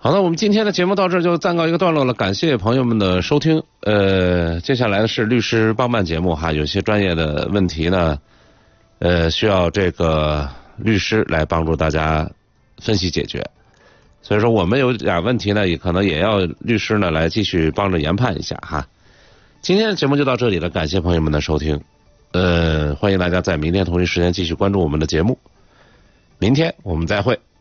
好的，我们今天的节目到这儿就暂告一个段落了，感谢朋友们的收听。接下来的是律师帮办节目哈，有些专业的问题呢，需要这个律师来帮助大家分析解决。所以说我们有点问题呢，也可能也要律师呢来继续帮着研判一下哈。今天的节目就到这里了，感谢朋友们的收听。欢迎大家在明天同一时间继续关注我们的节目。明天我们再会。